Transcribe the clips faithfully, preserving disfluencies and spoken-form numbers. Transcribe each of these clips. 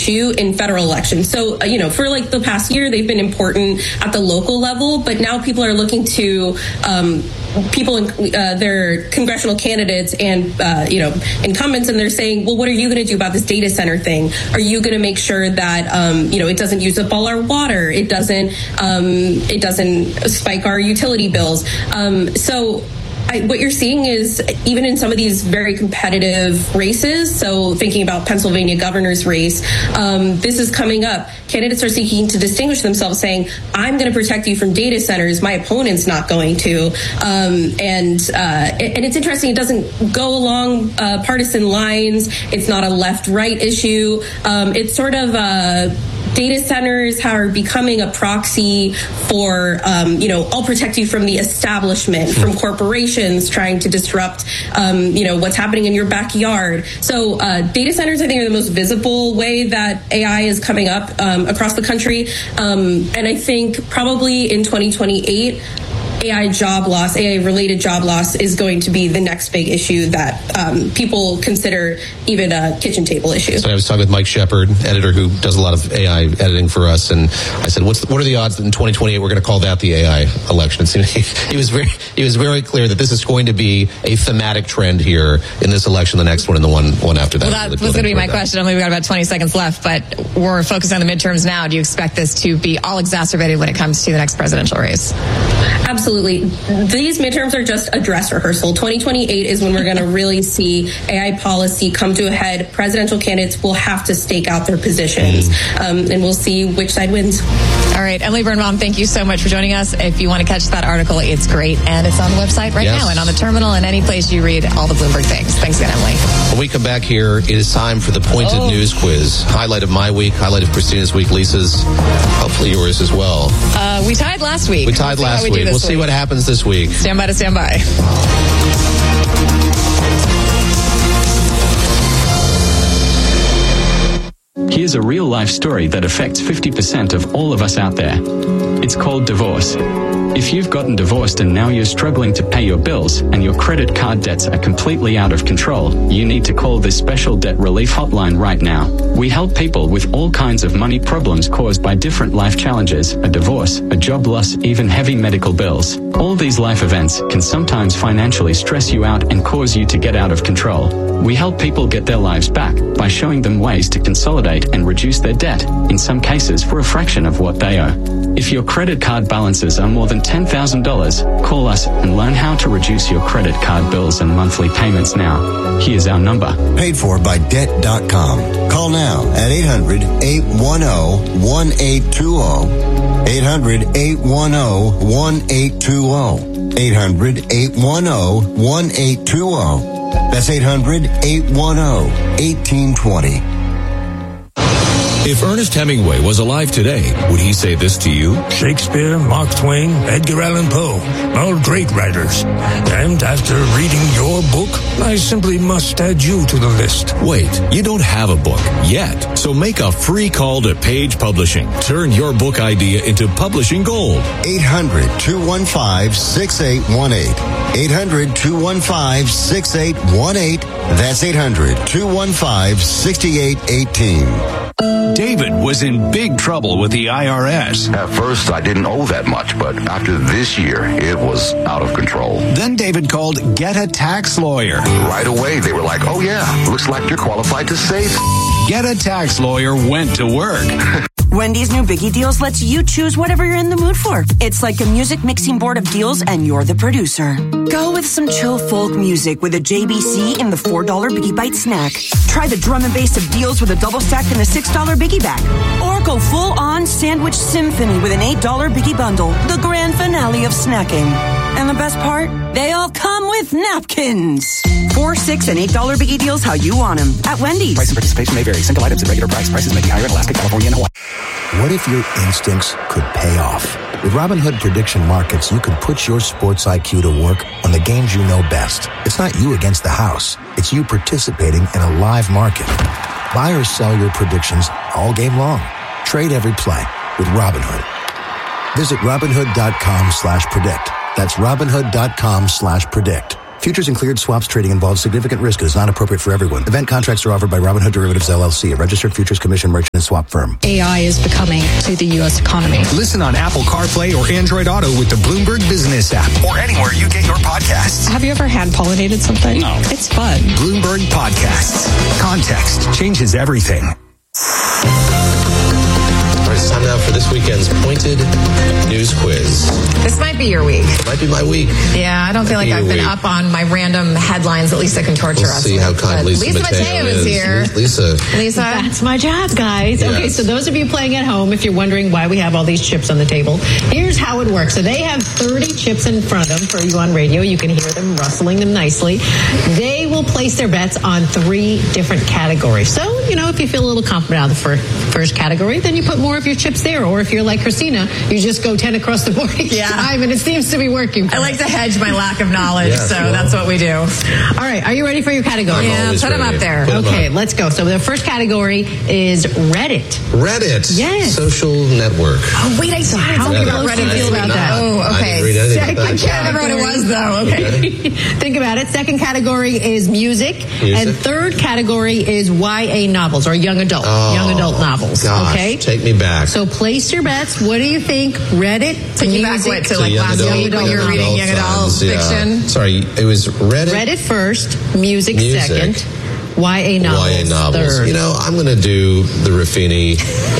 issue in federal elections. So, uh, you know, for like the past year, they've been important at the local level, but now people are looking to um, people, in, uh, their congressional candidates and, uh, you know, incumbents, and they're saying, well, what are you going to do about this data center thing? Are you going to make sure that, um, you know, it doesn't use up all our water? It doesn't, um, it doesn't spike our utility bills. Um, so I, what you're seeing is even in some of these very competitive races, so thinking about Pennsylvania governor's race, um, this is coming up. Candidates are seeking to distinguish themselves, saying, I'm going to protect you from data centers. My opponent's not going to. Um, and uh, and it's interesting. It doesn't go along uh, partisan lines. It's not a left-right issue. Um, it's sort of a data centers are becoming a proxy for, um, you know, I'll protect you from the establishment, from corporations trying to disrupt, um, you know, what's happening in your backyard. So uh, data centers, I think, are the most visible way that A I is coming up um, across the country. Um, and I think probably in twenty twenty-eight, A I job loss, A I-related job loss is going to be the next big issue that um, people consider even a kitchen table issue. So I was talking with Mike Shepard, editor who does a lot of A I editing for us, and I said, "What's the, what are the odds that in twenty twenty-eight we're going to call that the A I election?" It he, he was very he was very clear that this is going to be a thematic trend here in this election, the next one, and the one one after that. Well, that was going to be my that. question. Only we've got about twenty seconds left, but we're focused on the midterms now. Do you expect this to be all exacerbated when it comes to the next presidential race? Absolutely. These midterms are just a dress rehearsal. twenty twenty-eight is when we're going to really see A I policy come to a head. Presidential candidates will have to stake out their positions, um, and we'll see which side wins. All right. Emily Birnbaum, thank you so much for joining us. If you want to catch that article, it's great. And it's on the website right yes. now and on the terminal and any place you read all the Bloomberg things. Thanks again, Emily. When we come back here, it is time for the Pointed oh. News Quiz. Highlight of my week, highlight of Christina's week, Lisa's, hopefully yours as well. Uh, we tied last week. We tied we'll last we week. We'll week. see what happens this week. Stand by to stand by. Here's a real-life story that affects fifty percent of all of us out there. It's called divorce. If you've gotten divorced and now you're struggling to pay your bills and your credit card debts are completely out of control, you need to call this special debt relief hotline right now. We help people with all kinds of money problems caused by different life challenges, a divorce, a job loss, even heavy medical bills. All these life events can sometimes financially stress you out and cause you to get out of control. We help people get their lives back by showing them ways to consolidate and reduce their debt, in some cases for a fraction of what they owe. If your credit card balances are more than ten thousand dollars, call us and learn how to reduce your credit card bills and monthly payments now. Here's our number. Paid for by debt dot com. Call now at eight hundred, eight one zero, one eight two zero. eight hundred, eight one zero, one eight two zero. eight hundred, eight one zero, one eight two zero. That's eight hundred, eight one zero, one eight two zero. If Ernest Hemingway was alive today, would he say this to you? Shakespeare, Mark Twain, Edgar Allan Poe, all great writers. And after reading your book, I simply must add you to the list. Wait, you don't have a book yet. So make a free call to Page Publishing. Turn your book idea into publishing gold. eight hundred, two one five, six eight one eight. eight hundred, two one five, six eight one eight. That's eight hundred, two one five, six eight one eight. David was in big trouble with the I R S. At first, I didn't owe that much, but after this year, it was out of control. Then David called Get a Tax Lawyer. Right away, they were like, oh yeah, looks like you're qualified to save. Get a Tax Lawyer went to work. Wendy's new Biggie Deals lets you choose whatever you're in the mood for. It's like a music mixing board of deals, and you're the producer. Go with some chill folk music with a J B C in the four dollar Biggie Bite snack. Try the drum and bass of deals with a double stack in the six dollar Biggie Bag. Or go full-on sandwich symphony with an eight dollar Biggie Bundle, the grand finale of snacking. And the best part? They all come with napkins. Four, six, and eight dollar Biggie Deals how you want them at Wendy's. Price and participation may vary. Single items at regular price. Prices may be higher in Alaska, California, and Hawaii. What if your instincts could pay off? With Robinhood Prediction Markets, you could put your sports I Q to work on the games you know best. It's not you against the house. It's you participating in a live market. Buy or sell your predictions all game long. Trade every play with Robinhood. Visit Robinhood.com slash predict. That's Robinhood.com slash predict. Futures and cleared swaps trading involves significant risk and is not appropriate for everyone. Event contracts are offered by Robinhood Derivatives L L C, a registered futures commission merchant and swap firm. A I is becoming to the U S economy. Listen on Apple CarPlay or Android Auto with the Bloomberg Business app or anywhere you get your podcasts. Have you ever hand-pollinated something? No. It's fun. Bloomberg Podcasts. Context changes everything. It's time now for this weekend's Pointed News Quiz. This might be your week. It might be my week. Yeah, I don't feel like I've been week. up on my random headlines. At least I can torture we'll us. See how kind Lisa, Lisa Mateo, Mateo is. is here. Lisa. Lisa. That's my job, guys. Yes. Okay, so those of you playing at home, if you're wondering why we have all these chips on the table, here's how it works. So they have thirty chips in front of them for you on radio. You can hear them rustling them nicely. They will place their bets on three different categories. So, you know, if you feel a little confident out of the first, first category, then you put more of your chips there. Or if you're like Christina, you just go ten across the board each yeah. time, and it seems to be working. I like to hedge my lack of knowledge, yes, so well. That's what we do. All right, are you ready for your category? I'm yeah, put them up there. Put okay, up. Let's go. So the first category is Reddit. Reddit? Yes. Social network. Oh, wait, I saw it. How do Reddit feel about that? Oh, okay. I, Second I can't remember what it was, though. Okay. okay. Think about it. Second category is music, music, and third category is Y A novels, or young adult, oh, young adult novels. Gosh, okay? Take me back. So place your bets. What do you think? Reddit, take you back what, to like last week when you were reading young adult fiction? Yeah. Sorry, it was Reddit. Reddit first, music, music. second. Y A novels. Y A novels. Third. You know, I'm going to do the Ruffini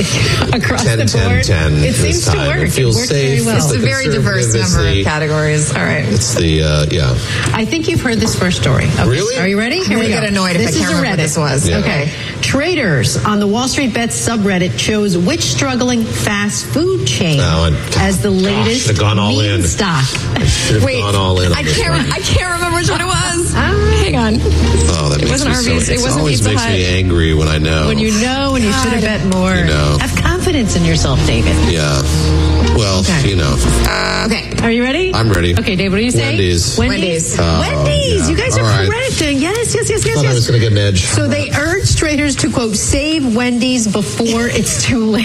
across ten, the board. ten, ten. It seems time. to work. It feels it safe. Very well. It's a very diverse number the, of categories. All right. It's the uh, yeah. I think you've heard this first story. Okay. Really? Are you ready? Here I'm we go. Get annoyed this if I can't remember what this was. Yeah. Okay. Traders on the Wall Street Bets subreddit chose which struggling fast food chain no, I, as the latest gosh, gone all meme in. stock. I should have Wait, gone all in. On I this can't. one. I can't remember which one it was. Uh, Hang on. Oh, that it makes wasn't me Arby's. so. It wasn't always Pizza makes Hut. me angry when I know. When you know, and you should have bet more. You know. Have confidence in yourself, David. Yeah. Well, okay. you know. Uh, okay. Are you ready? I'm ready. Okay, Dave, what do you say? Wendy's. Wendy's. Oh, Wendy's. Yeah. You guys All are right. correct. Yes, yes, yes, yes, I thought yes. I was going to get an edge. So they urged traders to, quote, save Wendy's before it's too late.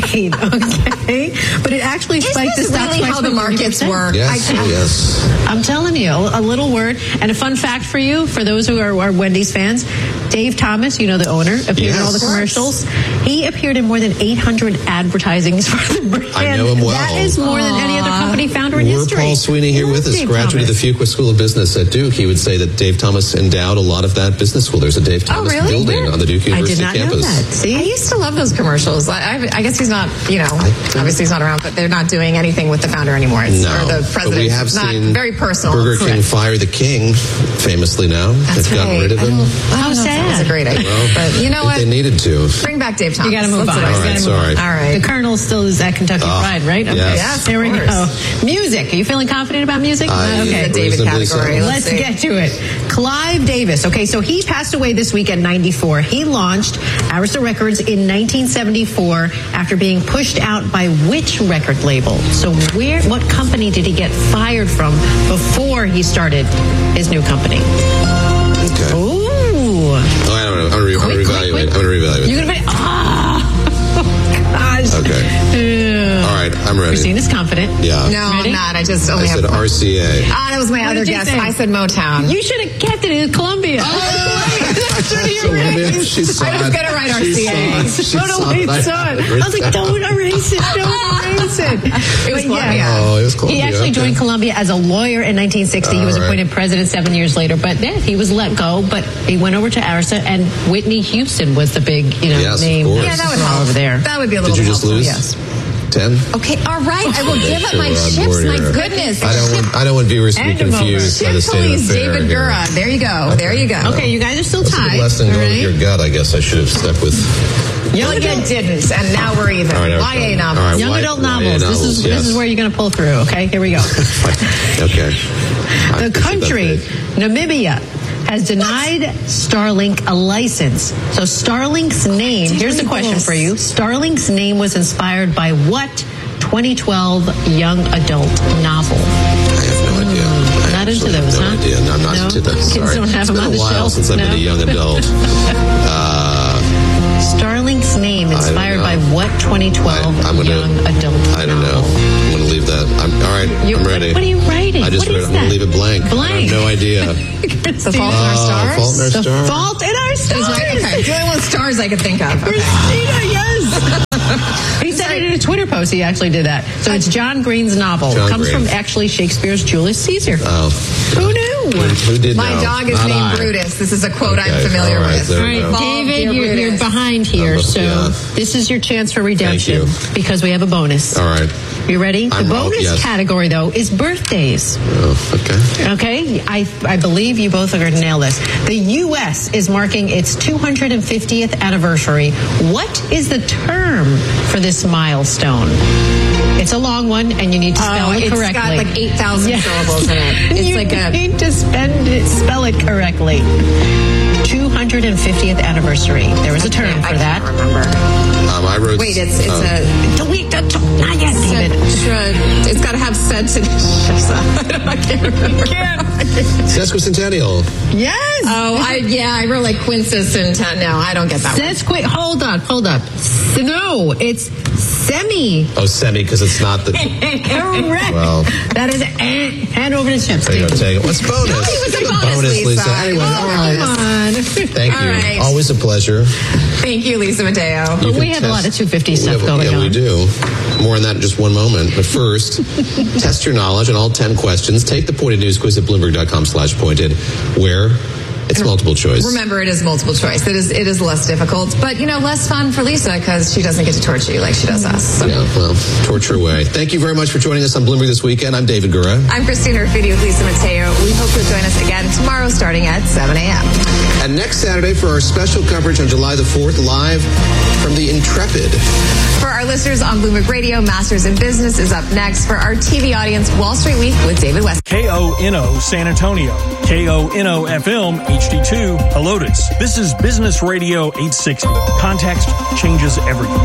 Okay? But it actually spiked the stock really price how the markets work? Yes, I, yes. I'm telling you, a little word. And a fun fact for you, for those who are, are Wendy's fans, Dave Thomas, you know the owner, appeared yes. in all the commercials. He appeared in more than eight hundred advertisings for the brand. I know him well. That is more than any other company founder in We're history. Paul Sweeney here with us, Dave graduate Thomas. of the Fuqua School of Business at Duke. He would say that Dave Thomas endowed a lot of that business school. There's a Dave Thomas oh, really? building Where? on the Duke University I did not campus. Know that. See? I used to love those commercials. I, I, I guess he's not, you know, obviously he's not around, but they're not doing anything with the founder anymore. It's, no, or the president. but we have it's not seen very personal. Burger King Correct. fire the king, famously now. That's They've gotten right. rid of him. How sad. That was a great idea. Well, but you know what? They needed to. Bring back Dave Thomas. You got to move Let's on. do it. All right, sorry. All right. The Colonel still is at Kentucky Oh, Fried, right? Okay. yes. Yes, There we of go. Music. Are you feeling confident about music? I, okay. The David category. So. Let's, Let's get to it. Clive Davis. Okay, so he passed away this week at ninety-four. He launched Arista Records in nineteen seventy-four after being pushed out by which record label? So where, what company did he get fired from before he started his new company? Okay. Ooh. Oh, I don't know. I'm going to re- reevaluate. I'm going to reevaluate. You're going to be, ah, gosh. Okay. Uh, All right, I'm ready. Christina's confident. Yeah. No, Ready? I'm not. I just only I have. said R C A. Ah, that was my What other did you guess. say? I said Motown. You should have kept it in Columbia. Columbia. She saw I was it. going to write R She C A. saw it. She Totally saw it. saw it. I was like, don't erase it. Don't erase it. It was But Columbia. yeah. Oh, it was Columbia. He actually okay. joined Columbia as a lawyer in nineteen sixty. He was All right. appointed president seven years later. But yeah, he was let go. But he went over to Arista, and Whitney Houston was the big, you know, Yes, of name. course. Yeah, that would was help over there. That would be a little Did you bit just helpful. lose? Yes. Ten? Okay, all right. I will give up Sure, my we're on chips. board My here. goodness. I don't want. I don't want viewers to be And a moment. confused by the Chip state of police, affair David here. Gura. There you go. There you go. Okay, you guys are still That's a good tied. lesson. all Go with right? your gut. I guess I should have stuck with. Young adult didn't, and now we're even. All right, Y A okay. novels. All right, Young Y- adult Y A novels. This is yes. this is where you're going to pull through. Okay, here we go. Okay. I The appreciate country, that. Namibia, has denied Starlink a license. So Starlink's name, here's the question for you. Starlink's name was inspired by what twenty twelve young adult novel? I have no idea. I Not into actually have those, no huh? idea. No, I'm not No? into those. Kids Sorry. don't have it's them been on a the while shelf? since I've been No? a young adult. uh, Starlink's name inspired by what twenty twelve I, I'm gonna, young adult I don't novel? know. I'm going to leave believe that. I'm, all right, You- I'm ready. What are you writing? I just What read is it. I'm going that? to leave it blank. Blank. I have no idea. The Fault in Our Oh, Stars? Fault in Our The Stars. Fault in Our Stars. Okay, the only one stars I could think of. Okay. Christina, yes. He said it in a Twitter post. He actually did that. So it's John Green's novel. John Comes Green. from actually Shakespeare's Julius Caesar. Oh. Who knew? Who, who did My know? dog is Not named I. Brutus. This is a quote Okay, I'm familiar all right, with. there All we right, go. David, Dear you're, you're Brutus. behind here. must So be, uh, this is your chance for redemption you. because we have a bonus. All right. You ready? I'm- the oh, bonus yes. category, though, is birthdays. Oh, okay. Okay, I I believe you both are going to nail this. The U S is marking its two hundred fiftieth anniversary. What is the term for this milestone? It's a long one, and you need to spell Oh, it it's correctly. got like eight thousand Yeah. syllables in it. It's you like a... need to spend it, spell it correctly. two hundred fiftieth anniversary. There was a term I for can't that. remember. Um, I wrote. Wait, it's it's um, a... Don't wait, don't, don't- not yet, David. Tra- it's got to have said to... I can't remember. Sesquicentennial. Yes. Oh, I yeah, I wrote like quincentennial. No, I don't get that one. That's quick. Hold up, hold up. S- No, it's semi. Oh, semi, because it's not the. Correct. Well. That is eh, hand over to Chips. There you go, take it. What's bonus? No, it was a Take bonus, Lisa. Anyway, Oh, all right. Come on. Thank you. All right. Always a pleasure. Thank you, Lisa Mateo. You But we can have a lot of two fifty We stuff have- going yeah, on. we do. More on that in just one moment. But first, test your knowledge on all ten questions. Take the Pointed News quiz at Bloomberg.com slash pointed, where it's multiple choice. Remember, it is multiple choice. It is it is less difficult, but you know, less fun for Lisa because she doesn't get to torture you like she does us. So. Yeah, well, torture away. Thank you very much for joining us on Bloomberg this weekend. I'm David Gura. I'm Christina Rafidi with Lisa Mateo. We hope you'll join us again tomorrow starting at seven a.m. And next Saturday for our special coverage on July the fourth, live from the Intrepid. For our listeners on Bloomberg Radio, Masters in Business is up next. For our T V audience, Wall Street Week with David West. K O N O San Antonio, K O N O F M H D two Helotes. This is Business Radio eight sixty. Context changes everything.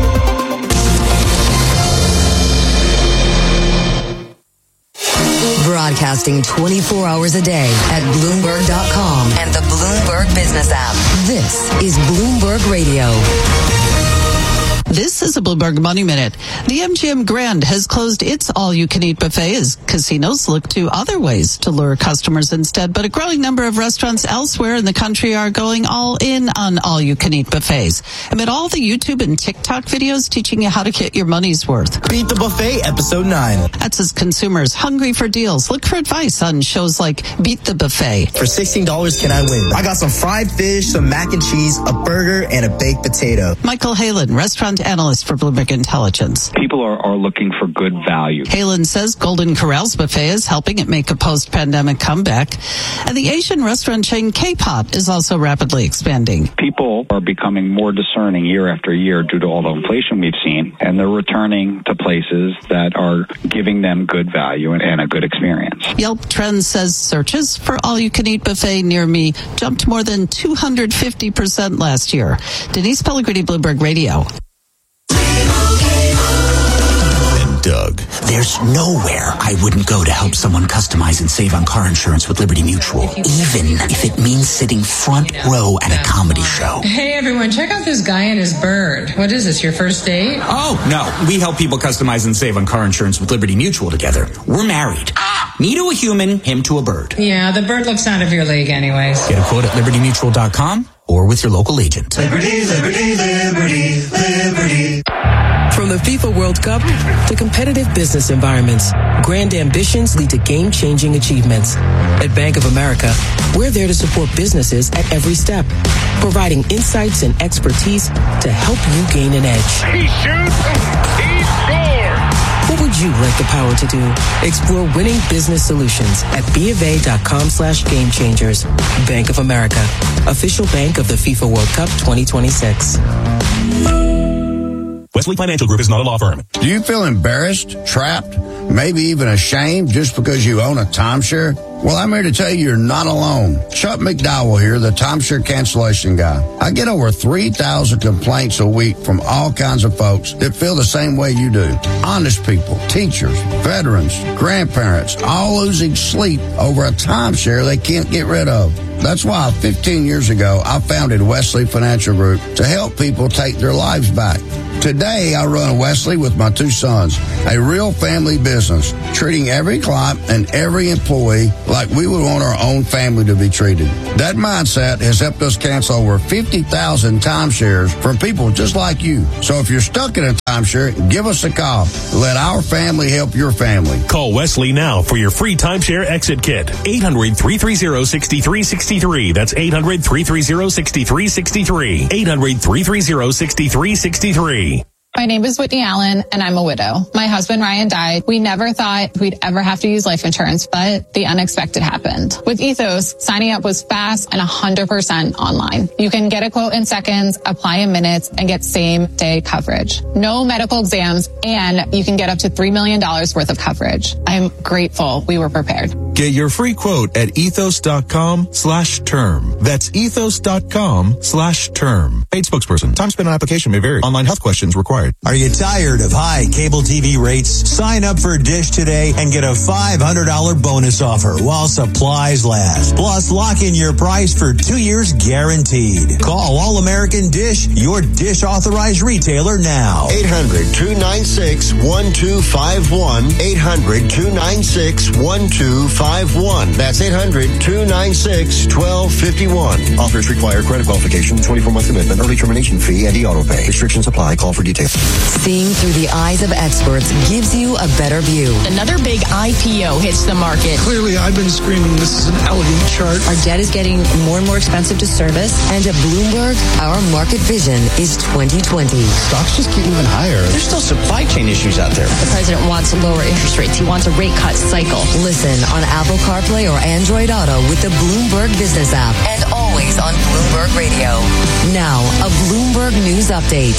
Broadcasting twenty-four hours a day at Bloomberg dot com and the Bloomberg Business app. This is Bloomberg Radio. This is a Bloomberg Money Minute. The M G M Grand has closed its all-you-can-eat buffet as casinos look to other ways to lure customers instead. But a growing number of restaurants elsewhere in the country are going all in on all-you-can-eat buffets. Amid all the YouTube and TikTok videos teaching you how to get your money's worth. Beat the Buffet, Episode nine. That's as consumers hungry for deals look for advice on shows like Beat the Buffet. For sixteen dollars, can I win? I got some fried fish, some mac and cheese, a burger, and a baked potato. Michael Halen, restaurant analyst for Bloomberg Intelligence. People are, are looking for good value. Halen says Golden Corral's buffet is helping it make a post-pandemic comeback. And the Asian restaurant chain K-Pot is also rapidly expanding. People are becoming more discerning year after year due to all the inflation we've seen, and they're returning to places that are giving them good value and, and a good experience. Yelp Trends says searches for all-you-can-eat buffet near me jumped more than two hundred fifty percent last year. Denise Pellegrini, Bloomberg Radio. Doug. There's nowhere I wouldn't go to help someone customize and save on car insurance with Liberty Mutual, even if it means sitting front row at a comedy show. Hey everyone, check out this guy and his bird. What is this, your first date? Oh, no. We help people customize and save on car insurance with Liberty Mutual together. We're married. Me to a human, him to a bird. Yeah, the bird looks out of your league anyways. Get a quote at liberty mutual dot com or with your local agent. Liberty, liberty, liberty, liberty. From the FIFA World Cup to competitive business environments, grand ambitions lead to game-changing achievements. At Bank of America, we're there to support businesses at every step, providing insights and expertise to help you gain an edge. He shoots, he scores! What would you like the power to do? Explore winning business solutions at BofA.com slash game changers. Bank of America, official bank of the FIFA World Cup twenty twenty-six. Wesley Financial Group is not a law firm. Do you feel embarrassed, trapped, maybe even ashamed just because you own a timeshare? Well, I'm here to tell you you're not alone. Chuck McDowell here, the timeshare cancellation guy. I get over three thousand complaints a week from all kinds of folks that feel the same way you do. Honest people, teachers, veterans, grandparents, all losing sleep over a timeshare they can't get rid of. That's why fifteen years ago, I founded Wesley Financial Group to help people take their lives back. Today, I run Wesley with my two sons, a real family business, treating every client and every employee like we would want our own family to be treated. That mindset has helped us cancel over fifty thousand timeshares from people just like you. So if you're stuck in a timeshare, give us a call. Let our family help your family. Call Wesley now for your free timeshare exit kit. eight hundred, three three zero, six three six three. That's eight hundred, three three zero, six three six three. eight hundred, three three zero, six three six three. My name is Whitney Allen, and I'm a widow. My husband, Ryan, died. We never thought we'd ever have to use life insurance, but the unexpected happened. With Ethos, signing up was fast and one hundred percent online. You can get a quote in seconds, apply in minutes, and get same-day coverage. No medical exams, and you can get up to three million dollars worth of coverage. I'm grateful we were prepared. Get your free quote at ethos.com slash term. That's ethos.com slash term. Paid spokesperson. Time spent on application may vary. Online health questions required. Are you tired of high cable T V rates? Sign up for Dish today and get a five hundred dollars bonus offer while supplies last. Plus, lock in your price for two years guaranteed. Call All American Dish, your Dish authorized retailer now. eight hundred, two nine six, one two five one. eight hundred, two nine six, one two five one. That's eight hundred, two nine six, one two five one. Offers require credit qualification, twenty-four month commitment, early termination fee, and e-auto pay. Restrictions apply. Call for details. Seeing through the eyes of experts gives you a better view. Another big I P O hits the market. Clearly, I've been screaming this is an elegant chart. Our debt is getting more and more expensive to service. And at Bloomberg, our market vision is twenty twenty. Stocks just keep moving higher. There's still supply chain issues out there. The president wants lower interest rates. He wants a rate cut cycle. Listen on Apple CarPlay or Android Auto with the Bloomberg Business app. And always on Bloomberg Radio. Now, a Bloomberg News Update.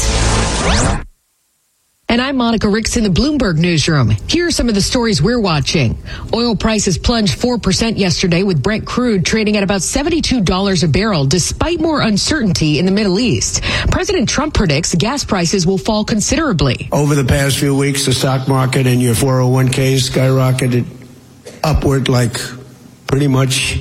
And I'm Monica Ricks in the Bloomberg newsroom. Here are some of the stories we're watching. Oil prices plunged four percent yesterday with Brent crude trading at about seventy-two dollars a barrel despite more uncertainty in the Middle East. President Trump predicts gas prices will fall considerably. Over the past few weeks, the stock market and your four oh one k's skyrocketed upward like pretty much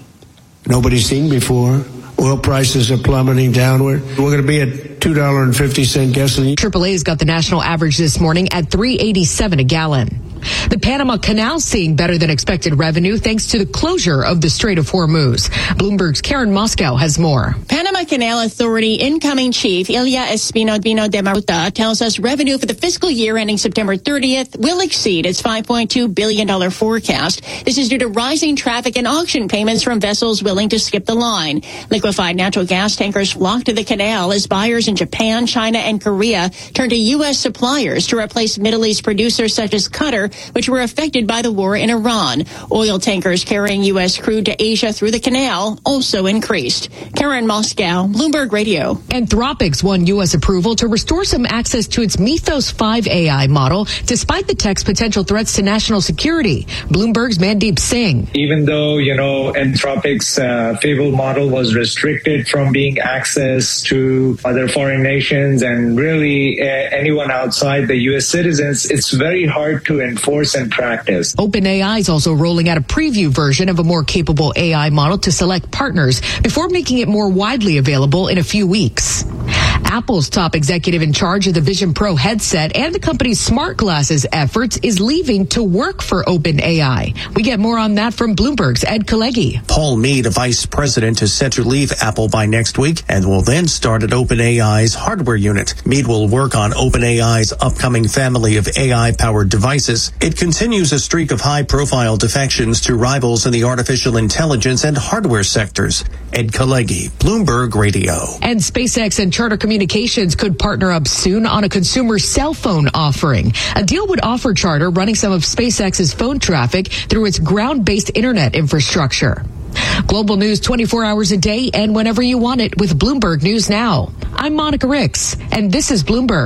nobody's seen before. Oil prices are plummeting downward. We're going to be at two dollars and fifty cents gasoline. triple A's got the national average this morning at three eighty-seven a gallon. The Panama Canal seeing better than expected revenue thanks to the closure of the Strait of Hormuz. Bloomberg's Karen Moscow has more. Panama Canal Authority incoming chief Ilya Espino-Bino de Maruta tells us revenue for the fiscal year ending September thirtieth will exceed its five point two billion dollars forecast. This is due to rising traffic and auction payments from vessels willing to skip the line. Liquefied natural gas tankers flock to the canal as buyers in Japan, China, and Korea turn to U S suppliers to replace Middle East producers such as Qatar, which were affected by the war in Iran. Oil tankers carrying U S crude to Asia through the canal also increased. Karen Moscow, Bloomberg Radio. Anthropic won U S approval to restore some access to its Mythos five A I model, despite the tech's potential threats to national security. Bloomberg's Mandeep Singh. Even though, you know, Anthropic's uh, Fable model was restricted from being accessed to other foreign nations and really uh, anyone outside the U S citizens, it's very hard to enforce and practice. OpenAI is also rolling out a preview version of a more capable A I model to select partners before making it more widely available in a few weeks. Apple's top executive in charge of the Vision Pro headset and the company's smart glasses efforts is leaving to work for OpenAI. We get more on that from Bloomberg's Ed Kalegi. Paul Mead, a vice president, is set to leave Apple by next week and will then start at OpenAI's hardware unit. Mead will work on OpenAI's upcoming family of A I-powered devices. It continues a streak of high-profile defections to rivals in the artificial intelligence and hardware sectors. Ed Kalegi, Bloomberg Radio. And SpaceX and Charter Communications could partner up soon on a consumer cell phone offering. A deal would offer Charter running some of SpaceX's phone traffic through its ground-based internet infrastructure. Global news twenty-four hours a day and whenever you want it with Bloomberg News Now. I'm Monica Ricks, and this is Bloomberg.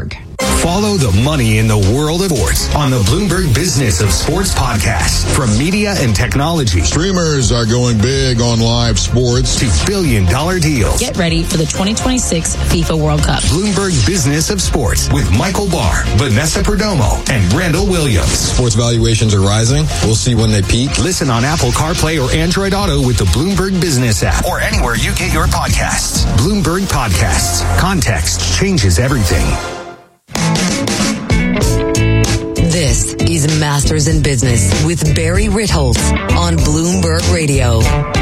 Follow the money in the world of sports on the Bloomberg Business of Sports podcast. From media and technology. Streamers are going big on live sports. To billion dollar deals. Get ready for the twenty twenty-six FIFA World Cup. Bloomberg Business of Sports with Michael Barr, Vanessa Perdomo, and Randall Williams. Sports valuations are rising. We'll see when they peak. Listen on Apple CarPlay or Android Auto with the Bloomberg Business app or anywhere you get your podcasts. Bloomberg Podcasts. Context changes everything. This is Masters in Business with Barry Ritholtz on Bloomberg Radio.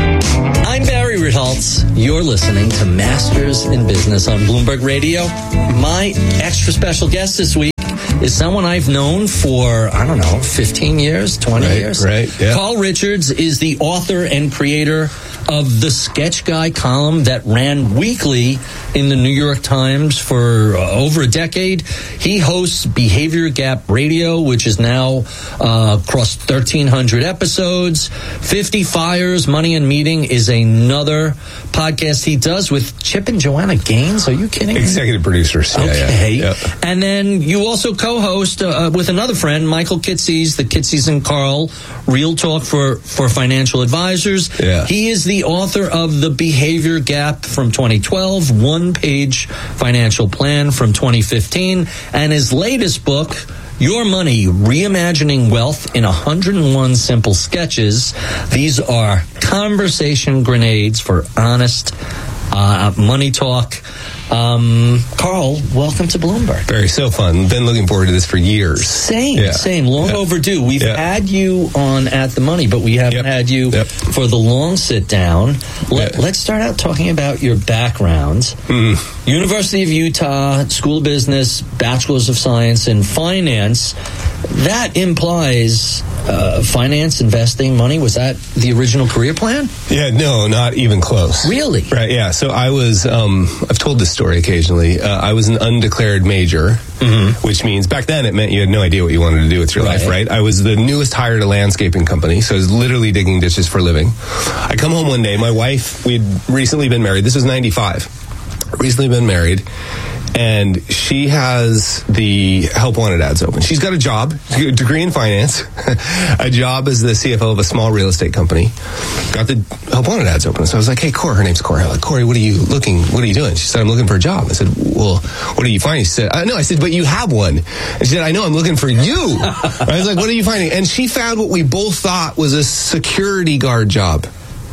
I'm Barry Ritholtz. You're listening to Masters in Business on Bloomberg Radio. My extra special guest this week is someone I've known for, I don't know, fifteen years, twenty right, years. Right, yeah. Carl Richards is the author and creator of the Sketch Guy column that ran weekly in the New York Times for uh, over a decade. He hosts Behavior Gap Radio, which is now uh, across thirteen hundred episodes. fifty Fires, Money and Meeting is another podcast he does with Chip and Joanna Gaines. Are you kidding me? Executive producers. Yeah, okay. Yeah, yeah. And then you also co-host uh, with another friend, Michael Kitces, the Kitces and Carl Real Talk for, for Financial Advisors. Yeah. He is the author of The Behavior Gap from twenty twelve, One-Page Financial Plan from twenty fifteen, and his latest book, Your Money, Reimagining Wealth in one hundred one Simple Sketches. These are conversation grenades for honest uh, money talk. Um, Carl, welcome to Bloomberg. Very so fun. Been looking forward to this for years. Same, yeah. same. Long yeah. overdue. We've yeah. had you on At the Money, but we haven't yep. had you yep. for the long sit down. Let, yeah. Let's start out talking about your background. Mm. University of Utah, School of Business, Bachelor's of Science in Finance. That implies uh, finance, investing, money. Was that the original career plan? Yeah, no, not even close. Really? Right, yeah. So I was, um, I've told this story occasionally. Uh, I was an undeclared major, mm-hmm. which means back then it meant you had no idea what you wanted to do with your right. life, right? I was the newest hire at a landscaping company, so I was literally digging ditches for a living. I come home one day, my wife, we'd recently been married. This was ninety-five. Recently been married. And she has the Help Wanted ads open. She's got a job, a degree in finance, a job as the C F O of a small real estate company. Got the Help Wanted ads open. So I was like, hey, Corey, her name's Corey. I'm like, Corey, what are you looking, what are you doing? She said, I'm looking for a job. I said, well, what are you finding? She said, I know. I said, but you have one. And she said, I know, I'm looking for you. I was like, what are you finding? And she found what we both thought was a security guard job.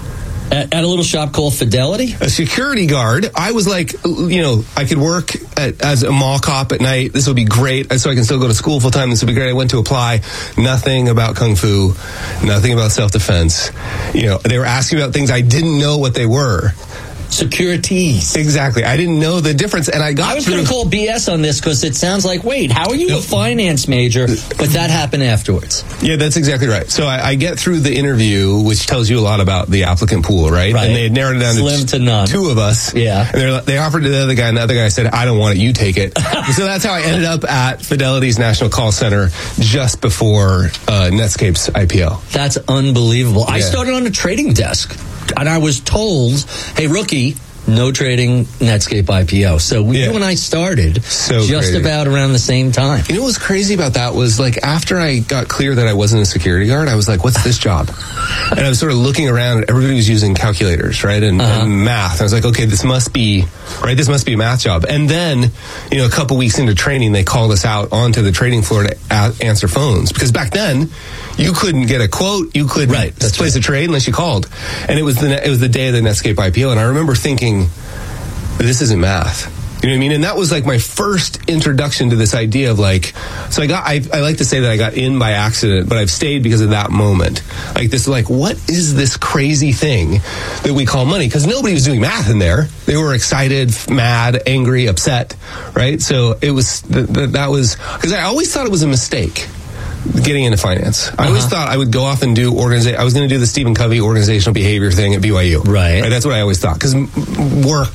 At, at a little shop called Fidelity? A security guard. I was like, you know, I could work at, as a mall cop at night. This would be great. So I can still go to school full time. This would be great. I went to apply. Nothing about Kung Fu. Nothing about self-defense. You know, they were asking about things I didn't know what they were. Securities. Exactly. I didn't know the difference, and I got I was through. going to call B S on this because it sounds like, wait, how are you a finance major? But that happened afterwards. Yeah, that's exactly right. So I, I get through the interview, which tells you a lot about the applicant pool, right? Right. And they had narrowed it down Slim to, to none. two of us. Yeah. And they offered to the other guy, and the other guy said, I don't want it, you take it. So that's how I ended up at Fidelity's National Call Center just before uh, Netscape's I P O. That's unbelievable. Yeah. I started on a trading desk, and I was told, hey, rookie, no trading, Netscape I P O. So we, yeah. you and I started so just crazy. about around the same time. You know what was crazy about that was, like, after I got clear that I wasn't a security guard, I was like, what's this job? And I was sort of looking around, everybody was using calculators, right, and, uh-huh. and math. And I was like, okay, this must be, right, this must be a math job. And then, you know, a couple weeks into training, they called us out onto the trading floor to a- answer phones. Because back then, you couldn't get a quote, you couldn't right, place right. a trade unless you called. And it was the it was the day of the Netscape I P O, and I remember thinking, this isn't math. You know what I mean? And that was like my first introduction to this idea of, like, so I got, I, I like to say that I got in by accident, but I've stayed because of that moment. Like this, like, what is this crazy thing that we call money? Because nobody was doing math in there. They were excited, mad, angry, upset, right? So it was, th- th- that was, because I always thought it was a mistake. Getting into finance. I uh-huh. always thought I would go off and do organization. I was going to do the Stephen Covey organizational behavior thing at B Y U. Right. right? That's what I always thought. Because work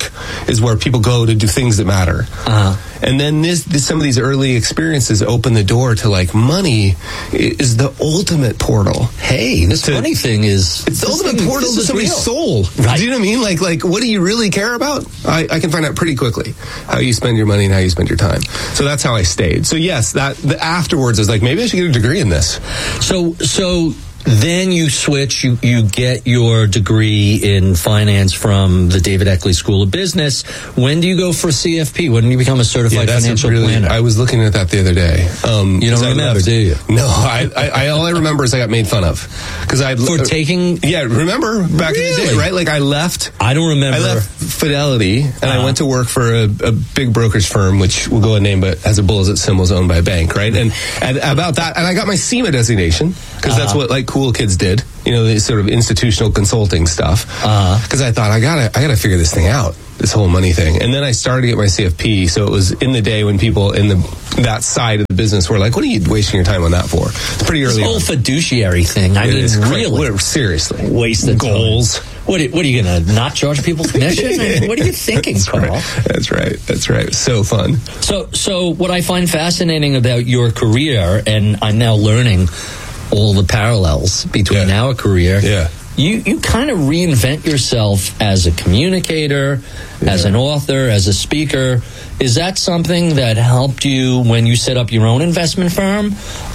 is where people go to do things that matter. Uh-huh. And then this, this, some of these early experiences open the door to like money is the ultimate portal. Hey, this to, money thing is it's the ultimate thing, portal to somebody's real. soul. Right. Do you know what I mean? Like, like what do you really care about? I, I can find out pretty quickly how you spend your money and how you spend your time. So that's how I stayed. So yes, that the afterwards is like maybe I should get a degree in this. So so. Then you switch, you, you get your degree in finance from the David Eckley School of Business. When do you go for C F P? When do you become a certified yeah, financial really, planner? I was looking at that the other day. Um, you don't remember, left, do you? No, I, I, I, all I remember is I got made fun of. Cause I For uh, taking... Yeah, remember back really? in the day, right? Like I left... I don't remember. I left Fidelity, and uh-huh. I went to work for a, a big brokerage firm, which will go unnamed, but has a bullet symbol, is owned by a bank, right? And, and about that, and I got my SEMA designation, because uh-huh. that's what like cool kids did. You know, the sort of institutional consulting stuff. Because uh-huh. I thought I gotta, I gotta figure this thing out, this whole money thing. And then I started to get my C F P. So it was in the day when people in the that side of the business were like, "What are you wasting your time on that for?" It's pretty early. This whole on. fiduciary thing. I it mean, is really, what, seriously, wasted goals. Time. What, what are you going to not charge people commission? I mean, what are you thinking, That's Carl? Right. That's right. That's right. So fun. So, so what I find fascinating about your career, and I'm now learning all the parallels between yeah. our career. Yeah. You you kind of reinvent yourself as a communicator, yeah. as an author, as a speaker. Is that something that helped you when you set up your own investment firm?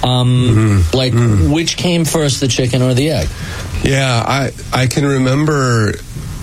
Um, mm-hmm. Like, mm-hmm. which came first, the chicken or the egg? Yeah, I I can remember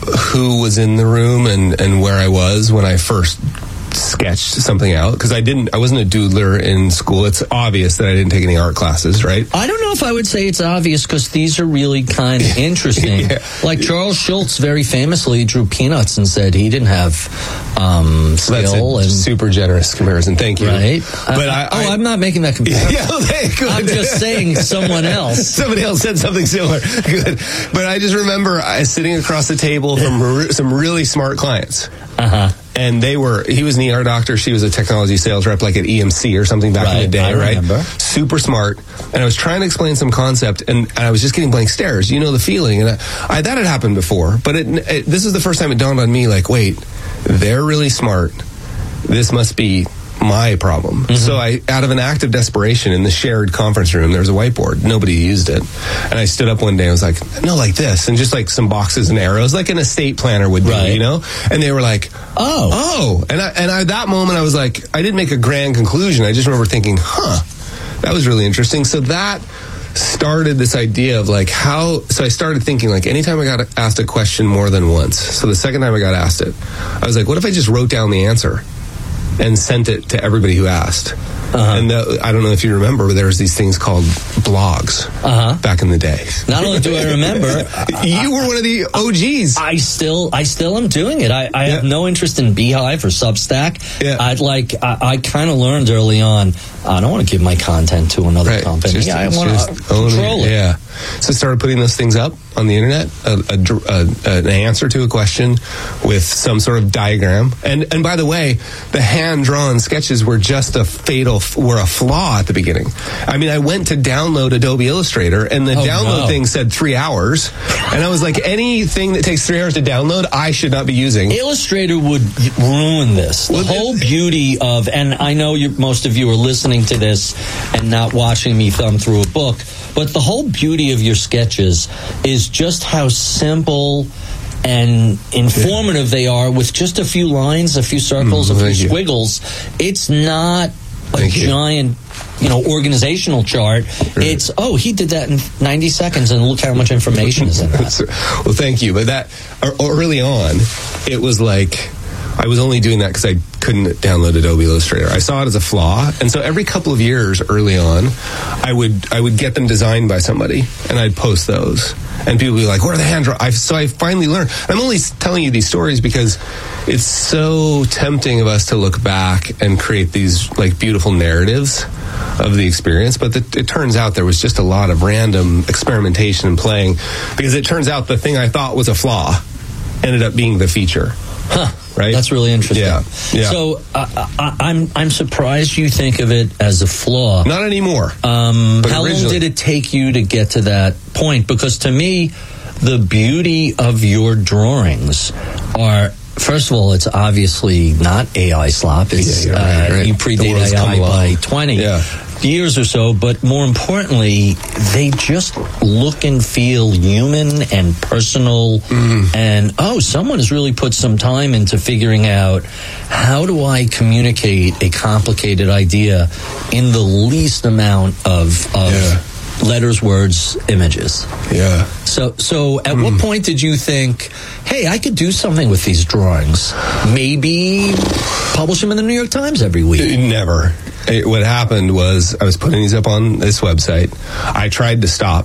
who was in the room and, and where I was when I first sketched something out, because I didn't I wasn't a doodler in school. It's obvious that I didn't take any art classes, right? I don't know if I would say it's obvious, because these are really kind of interesting. yeah. Like Charles Schultz very famously drew peanuts and said he didn't have um, skill. That's a and super generous comparison. Thank you. Right? But I, I, oh, I, I'm not making that comparison. Yeah, okay, good. I'm just saying someone else. Somebody else said something similar. Good. But I just remember I sitting across the table from re- some really smart clients. Uh-huh. And they were, he was an E R doctor, she was a technology sales rep like at E M C or something back right, in the day, I right? Remember. Super smart. And I was trying to explain some concept, and, and I was just getting blank stares. You know the feeling. And I, I, that had happened before, but it, it, this is the first time it dawned on me, like, wait, they're really smart. This must be my problem. Mm-hmm. So I, out of an act of desperation, in the shared conference room, there was a whiteboard. Nobody used it. And I stood up one day and was like, no, like this. And just like some boxes and arrows, like an estate planner would do, right. you know? And they were like, oh. Oh. And I, and I, that moment I was like, I didn't make a grand conclusion. I just remember thinking, huh, that was really interesting. So that started this idea of like how, so I started thinking like anytime I got asked a question more than once. So the second time I got asked it, I was like, what if I just wrote down the answer and sent it to everybody who asked? Uh-huh. And the, I don't know if you remember, but there was these things called blogs uh-huh. back in the day. Not only do I remember, you were one of the O Gs. I still, I still am doing it. I, I yeah. have no interest in Beehive or Substack. Yeah. I'd like, I, I kind of learned early on, I don't want to give my content to another right. company. Just, yeah, I want to control it. Yeah. So I started putting those things up on the internet, a, a, a, an answer to a question with some sort of diagram. And and by the way, the hand-drawn sketches were just a fatal, were a flaw at the beginning. I mean, I went to download Adobe Illustrator, and the oh, download no. thing said three hours. And I was like, anything that takes three hours to download, I should not be using. Illustrator would ruin this. The well, whole beauty of, and I know you, most of you are listening to this and not watching me thumb through a book, but the whole beauty of your sketches is just how simple and informative yeah. they are, with just a few lines, a few circles, mm, a few squiggles. You. It's not a thank giant, you. you know, organizational chart. Right. It's, oh, he did that in ninety seconds, and look how much information is in that. Well, thank you. But that, early on, it was like, I was only doing that because I couldn't download Adobe Illustrator. I saw it as a flaw, and so every couple of years early on, I would I would get them designed by somebody, and I'd post those, and people would be like, "What are the hand draw?" I so I finally learned. I'm only telling you these stories because it's so tempting of us to look back and create these like beautiful narratives of the experience, but the, it turns out there was just a lot of random experimentation and playing, because it turns out the thing I thought was a flaw ended up being the feature. Huh. Right? That's really interesting. Yeah. yeah. So uh, I, I'm I'm surprised you think of it as a flaw. Not anymore. Um, but how originally. long did it take you to get to that point? Because to me, the beauty of your drawings are first of all, it's obviously not A I slop. It's, yeah, right, right. Uh, you predate A I by twenty yeah. years or so, but more importantly, they just look and feel human and personal. Mm. And, oh, someone has really put some time into figuring out, how do I communicate a complicated idea in the least amount of, of yeah. letters, words, images? Yeah. So, so at mm. what point did you think, hey, I could do something with these drawings? Maybe publish them in the New York Times every week? Never. It, what happened was I was putting these up on this website. I tried to stop.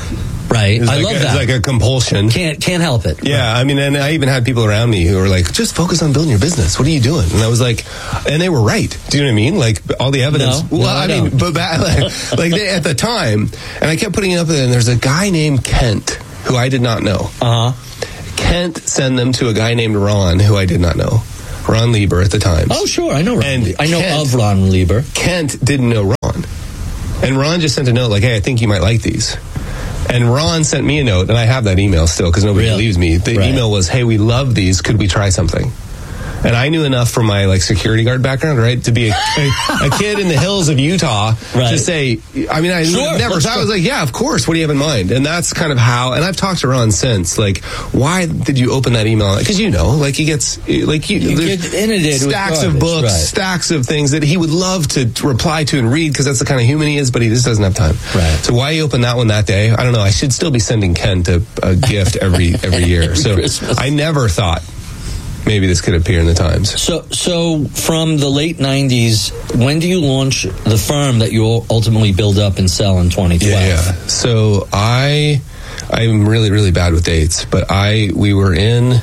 Right. I like love a, that. It's like a compulsion. Can't can't help it. Yeah. Right. I mean, and I even had people around me who were like, just focus on building your business. What are you doing? And I was like, and they were right. Do you know what I mean? Like, all the evidence. No, well, no, I, I mean, don't. but back, like, like they, at the time, and I kept putting it up there, and there's a guy named Kent who I did not know. Uh huh. Kent sent them to a guy named Ron who I did not know. Ron Lieber at the time. Oh, sure. I know Ron. And I know Kent, of Ron Lieber. Kent didn't know Ron. And Ron just sent a note like, hey, I think you might like these. And Ron sent me a note, and I have that email still because nobody really? believes me. The right. email was, hey, we love these. Could we try something? And I knew enough from my like security guard background, right, to be a, a, a kid in the hills of Utah right. to say, I mean, I sure, never, so I was like, yeah, of course. What do you have in mind? And that's kind of how, and I've talked to Ron since, like, why did you open that email? Because, you know, like he gets, like, you, you get inundated stacks with of books, right. stacks of things that he would love to reply to and read because that's the kind of human he is, but he just doesn't have time. Right. So why you open that one that day? I don't know. I should still be sending Kent a, a gift every every year. every so Christmas. I never thought maybe this could appear in the Times. So, so from the late nineties, when do you launch the firm that you ultimately build up and sell in twenty twelve? Yeah, yeah. So I, I'm really, really bad with dates, but I, we were in...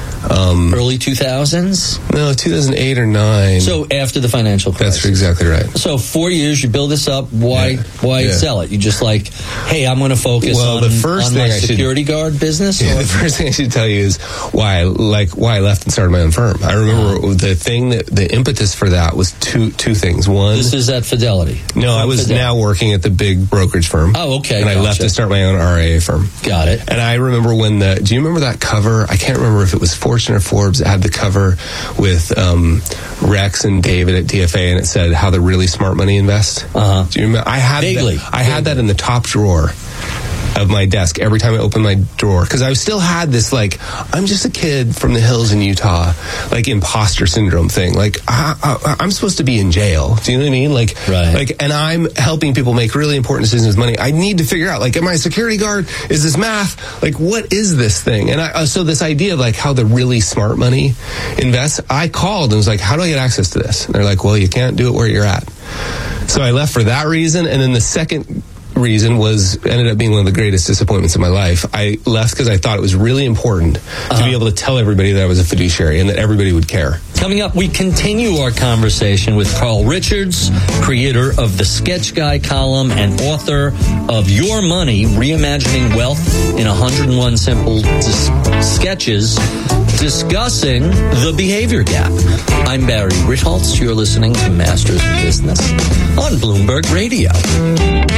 Um, early two thousands? No, two thousand eight or nine. So after the financial crisis. That's exactly right. So four years, you build this up. Why? Yeah. Why yeah. sell it? You just like, hey, I'm going to focus well, on, the first on thing my I security should, guard business. Yeah, the first thing I should tell you is why, I, like, why I left and started my own firm. I remember uh, the thing that the impetus for that was two two things. One, this is at Fidelity. No, I was Fidelity. now working at the big brokerage firm. Oh, okay. And gotcha. I left to start my own R I A firm. Got it. And I remember when the. Do you remember that cover? I can't remember if it was Fortune or Forbes. Had the cover with um, Rex and David at D F A, and it said how the really smart money invest. Uh-huh. Do you remember? I had Vaguely. That, I had that in the top drawer of my desk every time I opened my drawer because I still had this like I'm just a kid from the hills in Utah, like imposter syndrome thing. Like I, I, I'm supposed to be in jail. Do you know what I mean? Like, right. like, and I'm helping people make really important decisions with money. I need to figure out like, am I a security guard? Is this math? Like, what is this thing? And I uh, so this idea of like how the really smart money invests. I called and was like, how do I get access to this? And they're like, well, you can't do it where you're at. So I left for that reason, and then the second reason was ended up being one of the greatest disappointments of my life. I left because I thought it was really important uh-huh. to be able to tell everybody that I was a fiduciary and that everybody would care. Coming up, we continue our conversation with Carl Richards, creator of the Sketch Guy column and author of Your Money, Reimagining Wealth in one hundred one Simple dis- Sketches, discussing the behavior gap. I'm Barry Ritholtz. You're listening to Masters in Business on Bloomberg Radio.